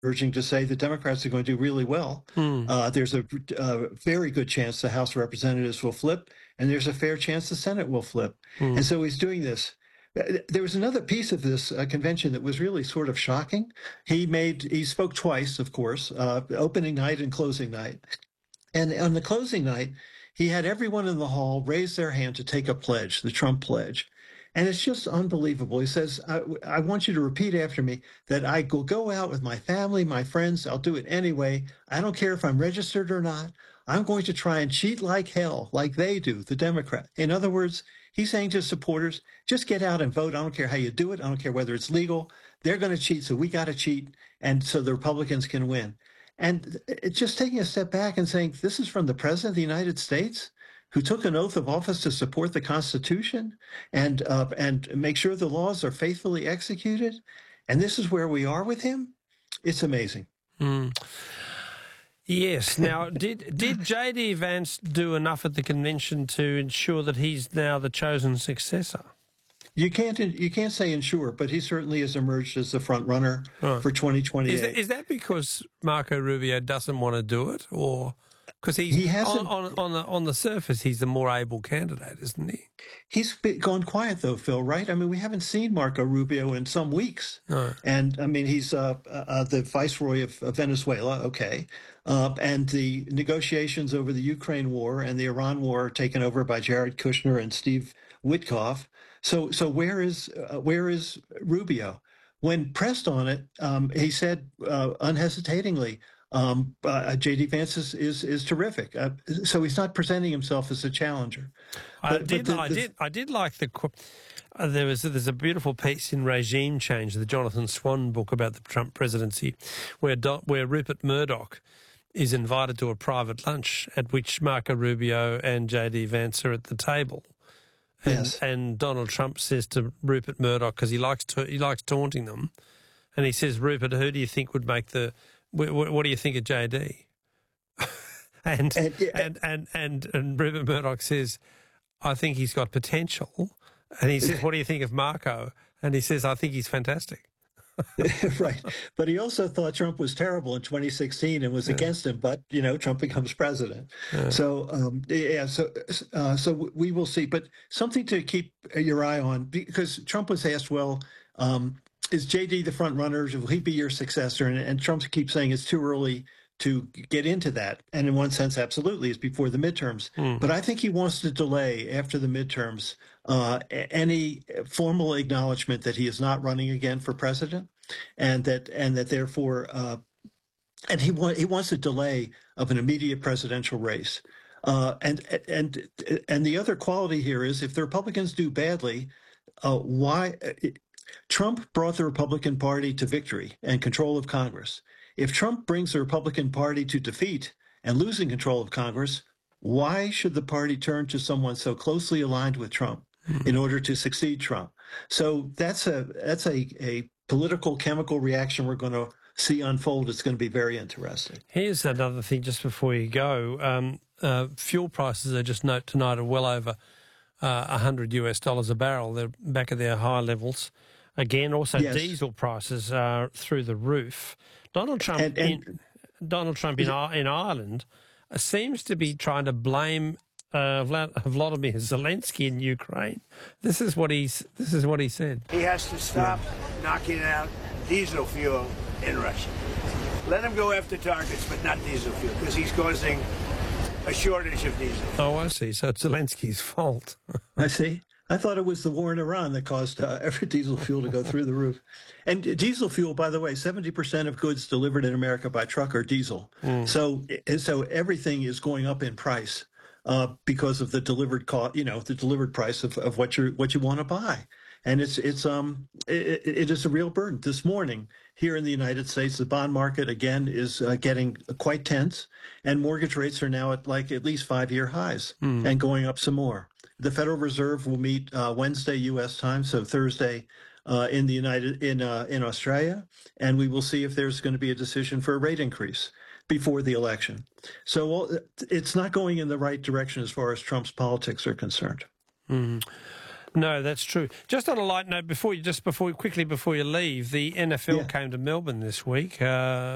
urging to say the Democrats are going to do really well. There's a very good chance the House of Representatives will flip, and there's a fair chance the Senate will flip. And so he's doing this. There was another piece of this convention that was really sort of shocking. He spoke twice, of course, opening night and closing night. And on the closing night, he had everyone in the hall raise their hand to take a pledge, the Trump pledge. And it's just unbelievable. He says, I want you to repeat after me that I will go out with my family, my friends. I'll do it anyway. I don't care if I'm registered or not. I'm going to try and cheat like hell, like they do, the Democrat. In other words, he's saying to supporters, just get out and vote. I don't care how you do it. I don't care whether it's legal. They're going to cheat, so we got to cheat, and so the Republicans can win. And it's just taking a step back and saying, this is from the President of the United States, who took an oath of office to support the Constitution and make sure the laws are faithfully executed. And this is where we are with him. It's amazing. Yes. Now, did J.D. Vance do enough at the convention to ensure that he's now the chosen successor? You can't say ensure, but he certainly has emerged as the front runner for 2028. Is that because Marco Rubio doesn't want to do it, or because he hasn't on the surface he's the more able candidate, isn't he? He's gone quiet though, Phil. Right? I mean, we haven't seen Marco Rubio in some weeks, and I mean he's the viceroy of Venezuela. Okay. And the negotiations over the Ukraine war and the Iran war are taken over by Jared Kushner and Steve Witkoff. So where is Rubio? When pressed on it, he said unhesitatingly, J.D. Vance is terrific. So he's not presenting himself as a challenger. I did like there's a beautiful piece in Regime Change, the Jonathan Swan book about the Trump presidency, where Rupert Murdoch is invited to a private lunch at which Marco Rubio and J.D. Vance are at the table. And Donald Trump says to Rupert Murdoch, because he likes taunting them, and he says, Rupert, who do you think would make the? What do you think of JD? and Rupert Murdoch says, I think he's got potential. And he says, what do you think of Marco? And he says, I think he's fantastic. Right. But he also thought Trump was terrible in 2016 and was against him. But, Trump becomes president. So we will see. But something to keep your eye on, because Trump was asked, well, is JD the front runner? Will he be your successor? And Trump keeps saying it's too early to get into that. And in one sense, absolutely, it's before the midterms. But I think he wants to delay after the midterms any formal acknowledgement that he is not running again for president, and that therefore, and he wants a delay of an immediate presidential race. And the other quality here is, if the Republicans do badly, Trump brought the Republican Party to victory and control of Congress. If Trump brings the Republican Party to defeat and losing control of Congress, why should the party turn to someone so closely aligned with Trump in order to succeed Trump? So that's a political chemical reaction we're going to see unfold. It's going to be very interesting. Here's another thing just before you go. Fuel prices are just tonight are well over $100 a barrel. They're back at their high levels. Again, also diesel prices are through the roof. Donald Trump in Ireland seems to be trying to blame Vladimir Zelensky in Ukraine. This is what he said. He has to stop knocking out diesel fuel in Russia. Let him go after targets, but not diesel fuel, because he's causing a shortage of diesel. Oh, I see. So it's Zelensky's fault. I see. I thought it was the war in Iran that caused every diesel fuel to go through the roof. And diesel fuel, by the way, 70% of goods delivered in America by truck are diesel. So everything is going up in price because of the delivered cost, the delivered price of what you want to buy. And it is a real burden. This morning here in the United States, the bond market again is getting quite tense, and mortgage rates are now at least 5-year highs and going up some more. The Federal Reserve will meet Wednesday U.S. time, so Thursday in Australia, and we will see if there's going to be a decision for a rate increase before the election. So it's not going in the right direction as far as Trump's politics are concerned. No, that's true. Just on a light note, before you leave, the NFL came to Melbourne this week.